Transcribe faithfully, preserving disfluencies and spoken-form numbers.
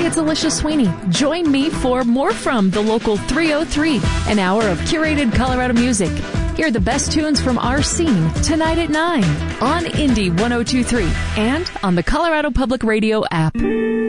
it's Alicia Sweeney. Join me for more from the local three oh three, an hour of curated Colorado music. Hear the best tunes from our scene tonight at nine on Indie one oh two point three and on the Colorado Public Radio app.